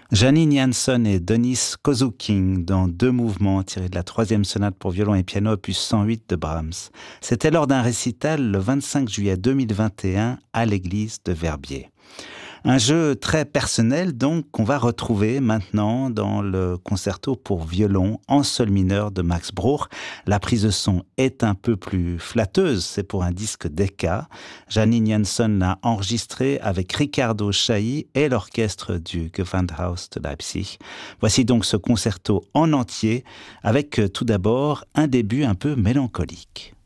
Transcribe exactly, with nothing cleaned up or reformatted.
Janine Janson et Denis Kozuking dans deux mouvements tirés de la troisième sonate pour violon et piano opus cent huit de Brahms. C'était lors d'un récital le vingt-cinq juillet deux mille vingt et un à l'église de Verbier. Un jeu très personnel donc qu'on va retrouver maintenant dans le concerto pour violon en sol mineur de Max Bruch. La prise de son est un peu plus flatteuse, c'est pour un disque Decca. Janine Janson l'a enregistré avec Riccardo Chailly et l'orchestre du Gewandhaus de Leipzig. Voici donc ce concerto en entier avec tout d'abord un début un peu mélancolique.